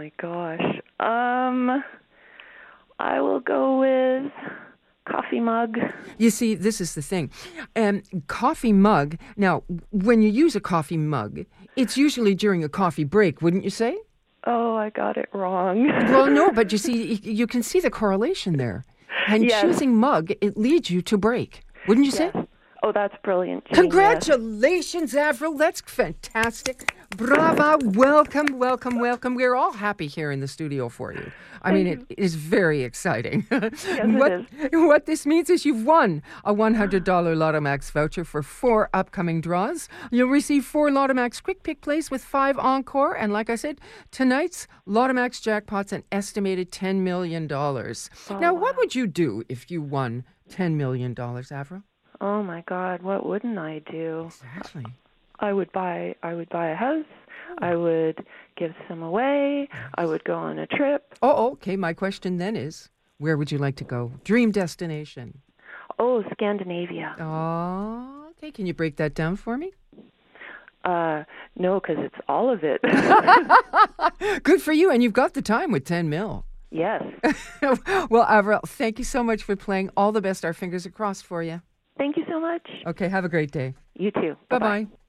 my gosh. I will go with coffee mug. You see, this is the thing. Coffee mug, now, when you use a coffee mug, it's usually during a coffee break, wouldn't you say? Oh, I got it wrong. Well, no, but you see, you can see the correlation there. And Yes. choosing mug, it leads you to break, wouldn't you say? Yes. Oh, that's brilliant, Jane. Congratulations, Avril. That's fantastic. Brava. Welcome, welcome, welcome. We're all happy here in the studio for you. I mean, it is very exciting. Yes, it is. What this means is you've won a $100 Lotomax voucher for 4 upcoming draws. You'll receive 4 Lotomax Quick Pick Plays with 5 Encore. And like I said, tonight's Lotomax jackpot's an estimated $10 million. Now, what would you do if you won $10 million, Avril? Oh my God, what wouldn't I do? Exactly. I would buy a house. I would give some away. I would go on a trip. Oh, okay. My question then is, where would you like to go? Dream destination. Oh, Scandinavia. Oh, okay. Can you break that down for me? No, because it's all of it. Good for you. And you've got the time with 10 mil. Yes. Well, Avril, thank you so much for playing. All the best. Our fingers are crossed for you. Thank you so much. Okay. Have a great day. You too. Bye-bye.